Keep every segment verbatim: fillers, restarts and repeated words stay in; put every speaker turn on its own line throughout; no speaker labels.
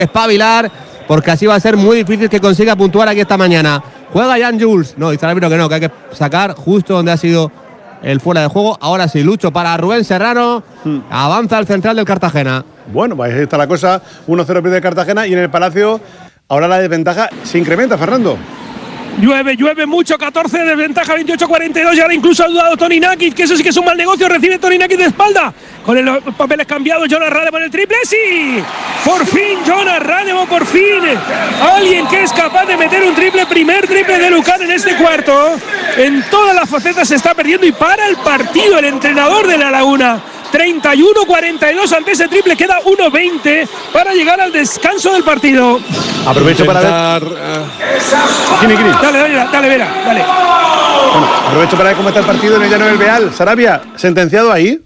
espabilar, porque así va a ser muy difícil que consiga puntuar aquí esta mañana. Juega Jan Jules. No, dice el árbitro que no, que hay que sacar justo donde ha sido el fuera de juego. Ahora sí, Lucho para Rubén Serrano. Hmm. Avanza el central del Cartagena.
Bueno, pues ahí está la cosa. uno cero pierde Cartagena y en el Palacio ahora la desventaja se incrementa, Fernando.
Llueve, llueve mucho, catorce de desventaja, veintiocho cuarenta y dos, y ahora incluso ha dudado Toni Nakic, que eso sí que es un mal negocio, recibe Toni Nakic de espalda, con los papeles cambiados, Jonas Radevo en el triple, ¡sí! Por fin, Jonas Radevo, por fin, alguien que es capaz de meter un triple, primer triple de Lucan en este cuarto, en todas las facetas se está perdiendo y para el partido el entrenador de La Laguna. treinta y uno cuarenta y dos ante ese triple, queda uno veinte para llegar al descanso del partido.
Aprovecho
Intentar,
para ver.
Uh...
¿Quién y quién?
Dale, dale, dale, Vera, dale.
Bueno, aprovecho para ver cómo está el partido en el Llano del Beal. Sarabia, ¿sentenciado ahí?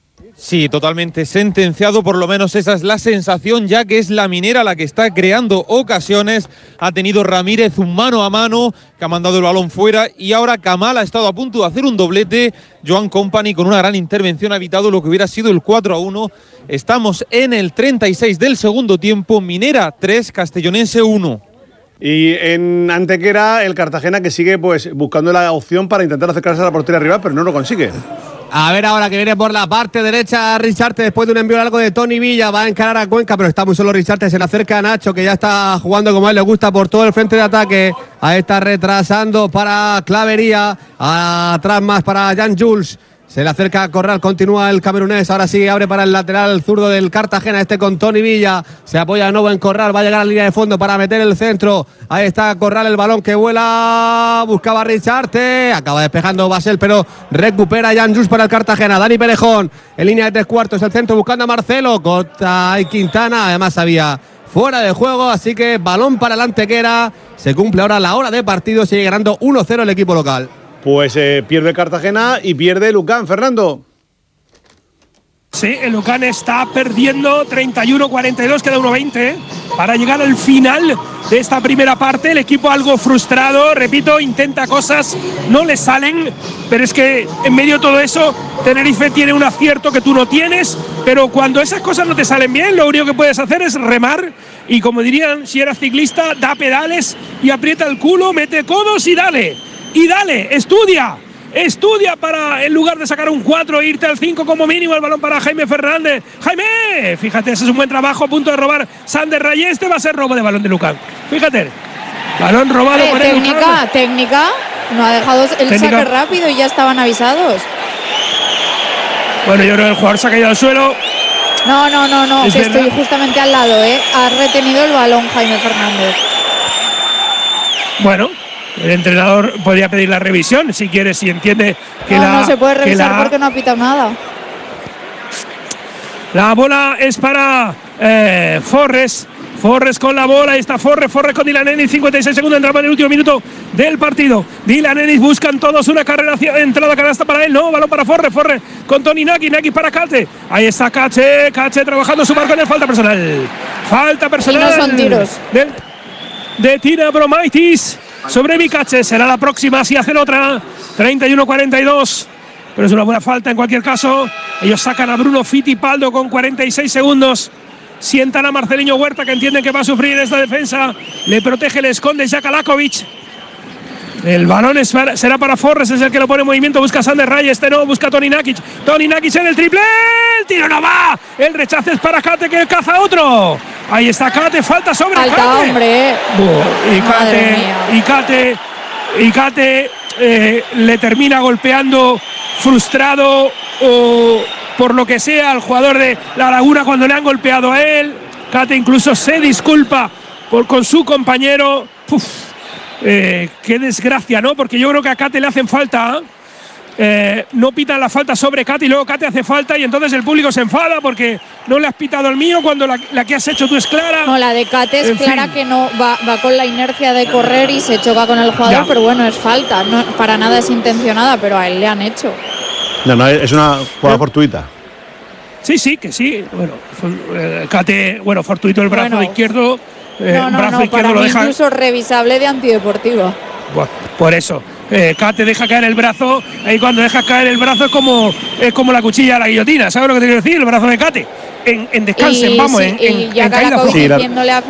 Sí, totalmente sentenciado, por lo menos esa es la sensación, ya que es la Minera la que está creando ocasiones. Ha tenido Ramírez un mano a mano que ha mandado el balón fuera y ahora Kamal ha estado a punto de hacer un doblete. Joan Company con una gran intervención ha evitado lo que hubiera sido el cuatro a uno. Estamos en el treinta y seis del segundo tiempo, Minera tres, Castellonense uno.
Y en Antequera el Cartagena que sigue pues buscando la opción para intentar acercarse a la portería rival, pero no lo consigue.
A ver ahora que viene por la parte derecha Richarte después de un envío largo de Tony Villa. Va a encarar a Cuenca, pero está muy solo Richarte. Se le acerca a Nacho, que ya está jugando como a él le gusta por todo el frente de ataque. Ahí está retrasando para Clavería. Atrás más para Jan Jules. Se le acerca a Corral, continúa el camerunés. Ahora sí abre para el lateral zurdo del Cartagena, este con Tony Villa. Se apoya de nuevo en Corral, va a llegar a la línea de fondo para meter el centro. Ahí está Corral, el balón que vuela. Buscaba a Richarte, acaba despejando Basel, pero recupera Jan Jules para el Cartagena. Dani Perejón en línea de tres cuartos, el centro buscando a Marcelo. Cota y Quintana, además había fuera de juego, así que balón para el Antequera. Se cumple ahora la hora de partido, sigue ganando uno cero el equipo local.
Pues eh, pierde Cartagena y pierde Lucan, Fernando.
Sí, el Lucan está perdiendo treinta y uno cuarenta y dos, queda uno veinte para llegar al final de esta primera parte. El equipo algo frustrado, repito, intenta cosas, no le salen, pero es que en medio de todo eso Tenerife tiene un acierto que tú no tienes, pero cuando esas cosas no te salen bien, lo único que puedes hacer es remar y, como dirían si eras ciclista, da pedales y aprieta el culo, mete codos y dale. Y dale, estudia, estudia para, en lugar de sacar un cuatro, irte al cinco como mínimo. El balón para Jaime Fernández. ¡Jaime! Fíjate, ese es un buen trabajo, a punto de robar Sander Rayé. Este va a ser robo de balón de Lucan. Fíjate, balón robado
eh,
por
él. Técnica,
Lucan.
técnica. No ha dejado el técnica. Saque rápido y ya estaban avisados.
Bueno, yo creo que el jugador se ha caído al suelo.
No, no, no, no, que estoy justamente al lado, ¿eh? Ha retenido el balón Jaime Fernández.
Bueno, el entrenador podría pedir la revisión si quiere, si entiende que
no,
la...
No, se puede revisar
la,
porque no ha pitado nada.
La bola es para eh, Forres. Forres con la bola, ahí está Forres, Forres con Dylan Ennis, cincuenta y seis segundos, entraba en el último minuto del partido. Dylan Ennis buscan todos una carrera hacia entrada canasta para él, no, balón para Forres, Forres con Tony Nakic, Nakic para Cate. Ahí está Cache, Cache trabajando su marco en el falta personal. Falta personal.
Y no son tiros.
Del, de Tina Bromaitis sobre Mikache, será la próxima si hacen otra. treinta y uno cuarenta y dos, pero es una buena falta en cualquier caso. Ellos sacan a Bruno Fittipaldo con cuarenta y seis segundos. Sientan a Marcelinho Huerta, que entienden que va a sufrir esta defensa. Le protege, le esconde Jaka Lakovic. El balón es para, será para Forres, es el que lo pone en movimiento. Busca a Sander Rayes, este no, busca a Tony Nakic. Tony Nakic en el triple. El tiro no va. El rechazo es para Cate, que caza otro. Ahí está Cate, falta sobre
Falta,
Cate.
hombre.
Uh, y Cate, y Cate, y Cate eh, le termina golpeando, frustrado o por lo que sea, al jugador de La Laguna cuando le han golpeado a él. Cate incluso se disculpa por, con su compañero. Uf, eh, qué desgracia, ¿no? Porque yo creo que a Cate le hacen falta. Eh, no pitan la falta sobre Cate y luego Cate hace falta y entonces el público se enfada porque no le has pitado el mío cuando la, la que has hecho tú es clara.
No, la de Cate es
en
clara
fin.
Que no va, va con la inercia de correr y se choca con el jugador, ya. Pero bueno, es falta. No, para nada es intencionada, pero a él le han hecho.
No, no, es una jugada fortuita.
Sí, sí, que sí. Bueno, eh, Cate, bueno, fortuito el brazo
bueno,
izquierdo. Eh,
no, no,
brazo
no,
izquierdo
para
lo
mí
deja.
Incluso revisable de antideportiva.
Bueno, por eso. Eh, Kate deja caer el brazo, ahí cuando dejas caer el brazo es como, es como la cuchilla de la guillotina, ¿sabes lo que te quiero decir? El brazo de Kate. En, en descansen,
Y,
vamos,
sí,
en,
y
en,
ya
en caída
Karakovic
floja.
diciéndole a